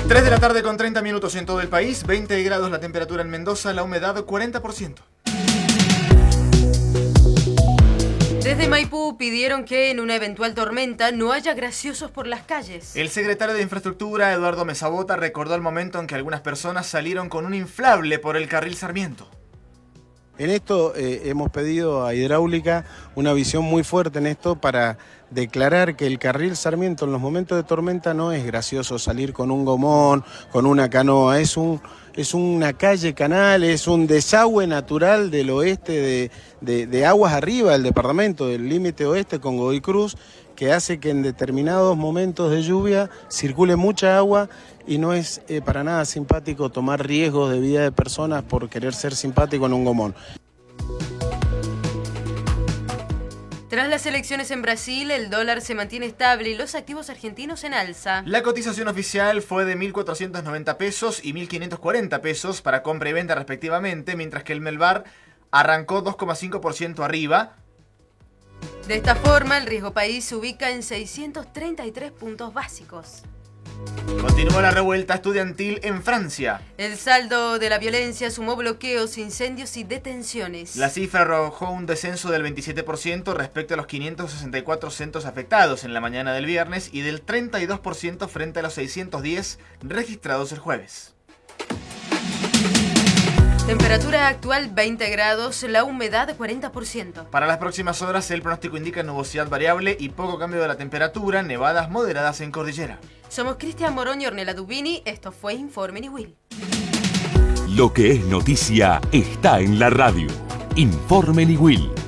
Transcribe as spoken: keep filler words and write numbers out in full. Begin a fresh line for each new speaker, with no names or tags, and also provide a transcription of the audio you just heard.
tres de la tarde con treinta minutos en todo el país, veinte grados la temperatura en Mendoza, la humedad cuarenta por ciento.
Desde Maipú pidieron que en una eventual tormenta no haya graciosos por las calles.
El secretario de Infraestructura, Eduardo Mesabota, recordó el momento en que algunas personas salieron con un inflable por el carril Sarmiento.
En esto eh, hemos pedido a Hidráulica una visión muy fuerte en esto para declarar que el carril Sarmiento en los momentos de tormenta no es gracioso salir con un gomón, con una canoa, es un es una calle canal, es un desagüe natural del oeste de, de, de aguas arriba del departamento, del límite oeste con Godoy Cruz, que hace que en determinados momentos de lluvia circule mucha agua y no es eh, para nada simpático tomar riesgos de vida de personas por querer ser simpático en un gomón.
Tras las elecciones en Brasil, el dólar se mantiene estable y los activos argentinos en alza.
La cotización oficial fue de mil cuatrocientos noventa pesos y mil quinientos cuarenta pesos para compra y venta respectivamente, mientras que el Melvar arrancó dos coma cinco por ciento arriba.
De esta forma, el riesgo país se ubica en seiscientos treinta y tres puntos básicos.
Continuó la revuelta estudiantil en Francia.
El saldo de la violencia sumó bloqueos, incendios y detenciones.
La cifra arrojó un descenso del veintisiete por ciento respecto a los quinientos sesenta y cuatro centros afectados en la mañana del viernes y del treinta y dos por ciento frente a los seiscientos diez registrados el jueves.
Temperatura actual veinte grados, la humedad cuarenta por ciento.
Para las próximas horas el pronóstico indica nubosidad variable y poco cambio de la temperatura, nevadas moderadas en cordillera.
Somos Cristian Morón y Ornella Dubini, esto fue Informe Niwil.
Lo que es noticia está en la radio. Informe Niwil.